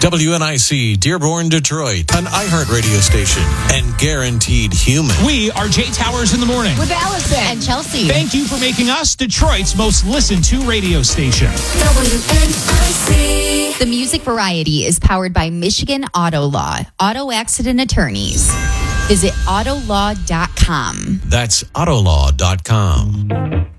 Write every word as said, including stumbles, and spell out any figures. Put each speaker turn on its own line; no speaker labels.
W N I C, Dearborn, Detroit, an iHeart radio station, and Guaranteed Human.
We are Jay Towers in the morning.
With Allison
and Chelsea.
Thank you for making us Detroit's most listened to radio station.
W N I C. The Music Variety is powered by Michigan Auto Law, auto accident attorneys. Visit autolaw dot com.
That's autolaw dot com.